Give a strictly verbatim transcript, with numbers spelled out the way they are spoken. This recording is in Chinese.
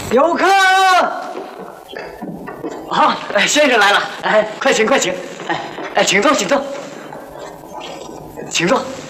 有客。好，哎，先生来了，哎，快请快请，哎哎，请坐请坐，请坐。